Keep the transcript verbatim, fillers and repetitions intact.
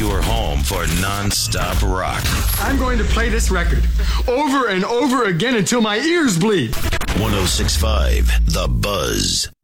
your home for non-stop rock. I'm going to play this record over and over again until my ears bleed. one oh six point five The Buzz.